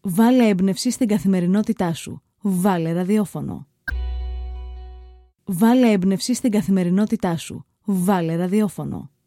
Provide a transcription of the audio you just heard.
Βάλε έμπνευση στην καθημερινότητά σου. Βάλε ραδιόφωνο. Βάλε έμπνευση στην καθημερινότητά σου. Βάλε ραδιόφωνο.